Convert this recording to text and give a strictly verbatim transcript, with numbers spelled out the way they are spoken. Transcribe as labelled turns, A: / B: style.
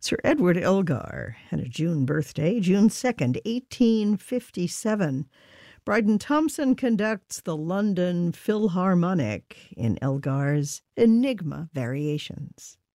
A: Sir Edward Elgar had a June birthday, June second, eighteen fifty-seven. Bryden Thompson conducts the London Philharmonic in Elgar's Enigma Variations.